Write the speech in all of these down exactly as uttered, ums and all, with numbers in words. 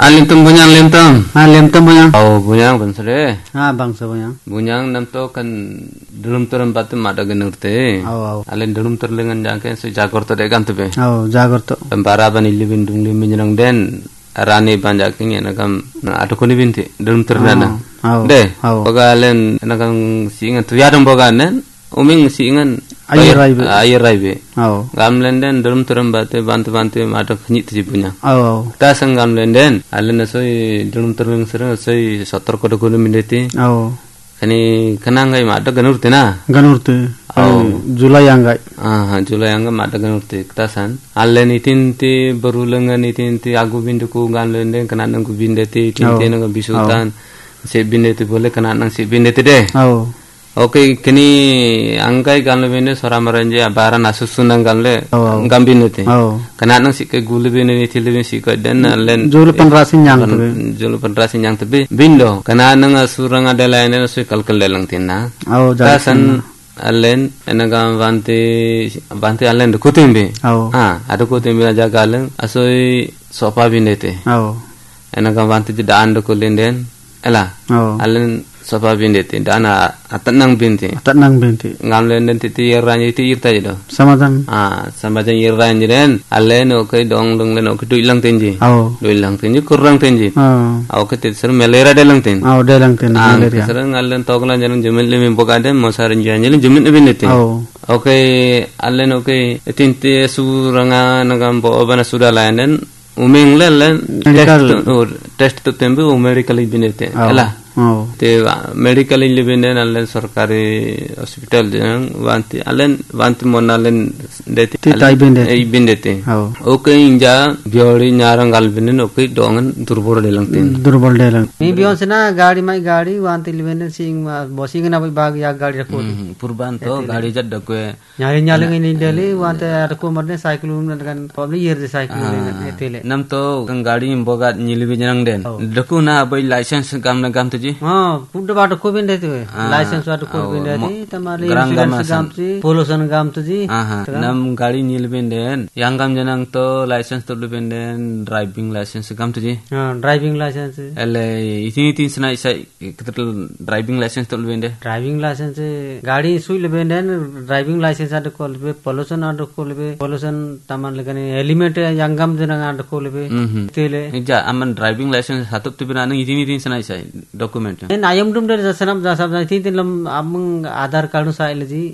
Alim tum bunyang lim tum. Ah, lim tum bunyang. Oh, bunyang bensere. Ah, bangsa bunyang. Bunyang nam to kan dulum turam batu mada genurte. Oh, oh. Alen dulum terlengan jangke so jagor to degan tu be. Oh, jagor to. Bara ban ilibin dung lim minjang den. Rani banjaking enakam atu kuni binti dulum terlana. Oh. De. Oh. Boga alen enakam singan tu yadam boga nen. Uming singan air raibe. Air raibe. Oh. Gamlenden dulum turam batu bantu bantu mata khnyit ji punya. Oh. Ta sangam lenden alen soi dulum terleng sereng soi sotor kodo kodo mindeti. Oh. Kani kanangai mata ganurte na. Ganurte. Oh. Julai anggai. Ah, Julai angga mata ganurte ktasan. Alen itinti berulengan itinti agu binduku ganlenden kananang ku bindeti itinti nang bisutan. Se bindeti boleh kananang se bindeti deh. Oh. Oke, kini angkai ganle bende sora maranje abara nasusunang ganle gambinete. Oh. Kananang si ke gule bende ni tilbe si ko den len Julu penrasin yang tu. Julu penrasin yang tebe bindo kananang asurang adala ene so kalkal lelang tinna. Oh, tasan alen enaga vante vante alen kutembe. Oh. Ah, ada kutembe aja galen asoi sopa bindete. Oh. Enaga vante jadaan do kulenden. Ela. Oh. Alen sopa bindete dana atanang binti atanang binti ngamlen den titi yerranye ti irta jido samadan ah sambajan yerranye den allen okai dong dong len okai duilang tenji oh duilang tenji kurang tenji oh okai tit ser melera delang ten oh delang ten malaria serang allen toklan jalan jemen le bogaden mosaran janye jemen binete oh okai allen okai tinti suranga nagam bo bana sudalanen umeng len test test to tembe umerical binete ala oh te medical independent allen sarkari hospital jang wanti allen wanti monalen deti tai bende ei bendete oh okay inja biori nyarang galbinen okay dongan durbor delang tin durbor delang mi bion sena gadi mai gadi wanti libenen sing bosing na bag ya gadi rakko purban to gadi jadda ko nyari nyali ini deli wanti rakko marne cycle kan probably year de cycle etele nam to kan gadi imboga nyilibi janang den daku na bai license gam na gam ji हाँ पुड्डे बाटो को बिंदे थे लाइसेंस बाटो को बिंदे थी तमारे इंश्योरेंस गाम थी पोल्यूशन गाम तो जी नम गाड़ी नील बिंदेन yang gam janang to license to binden driving license gam to ji हाँ ड्राइविंग लाइसेंस ele इतनी तीन सना इसा कितल driving license to binde driving licence गाड़ी सुई ले बिंदेन ड्राइविंग लाइसेंस आटो को ले पोल्यूशन आटो को ले पोल्यूशन तमान लगने element yang gam janang auto को ले तेले ja aman driving license hatup tu binang इतनी तीन सना इसा document en ayam dum dari sanam ja sab tin tin lam amang आधार कार्ड साइल जी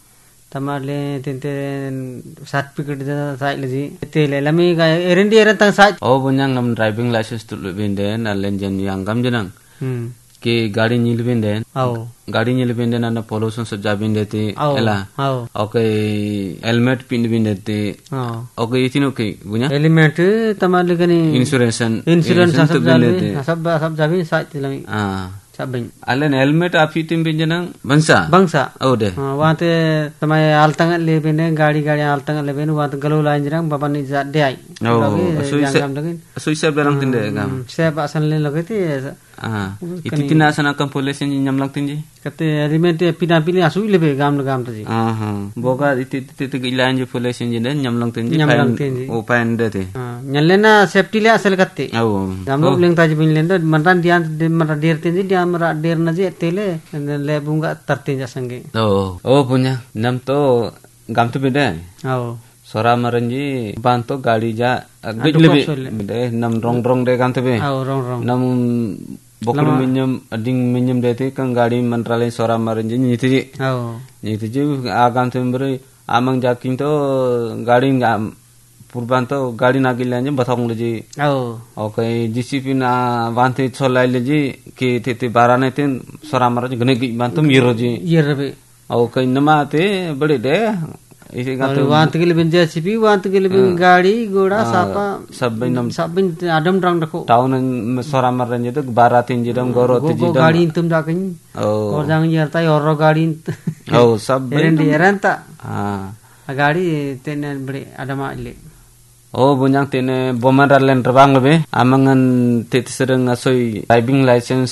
तमाले tin tin सर्टिफिकेट ja साइल जी तेले लमी एरंडी एरं तंग साइ oh bunyang nam driving license tu binden alen jan yang gam janang hmm ke gadi nyil binden oh gadi nyil binden ana pollution sa jabin dete ela oh okay helmet pin bindete oh okay itino ke bunya element तमाले कनी insurance insurance सब जाबे सब सब जाबे साइ तिलमी ah sabing alen helmet apitim binjanang bangsa bangsa oh de wate tamai altangan lebene gadi gadi altangan lebene wate galu lain jirang bapan ni ja de ai oh suisa suisa berang tinde gam sep asan le lagati ah ititina sana kam polisi nyamlang tinji kate element pina pili asu lebe gam gam to ji ah ha boga iti iti gilan ji polisi jinde nyamlang tinji nyamlang tinji o pan de te nyalena safety le asal katte oh gamlo leng taji bin lenda manran dian manran der tinji dian mara der na je tele le bunga tarte ja sange oh oh punya nam to gam to beda oh sora maranji banto gadi ja gidlebe beda nam rong rong de gam to be oh rong rong nam bokul minyam ading minyam dete kan gadi mantrale sora maranji nyiti ji oh nyiti ji agam tembre amang jaking to gadi ngam purbanto gadi nagilanya bathong leji oh okay disiplin bante cholai leji ki tete barane tin sora maranji gane gi bantum yiroji yerbe okay namate bade de isi gato want ke lebih jesipi want ke lebih gadi goda sapa sabbin nam sabbin adam rang rakho town sora maranji to baratin jidam goro tiji dam gadi intum dakin oh or jang yerta yorro gadi oh sabbin erendi eranta ah gadi tenen beri adama ile oh bunyang tene boman ralen terbang lebe amangan tete sereng asoi driving license